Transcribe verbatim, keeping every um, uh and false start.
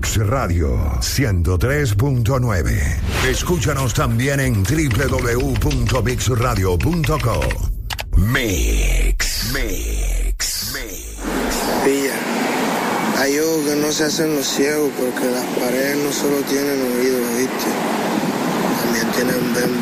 Mix Radio ciento tres punto nueve. Escúchanos también en doble u doble u doble u punto mix radio punto com. Mix, Mix, Mix. Pilla, hay ojos que no se hacen los ciegos porque las paredes no solo tienen oídos, ¿viste? También tienen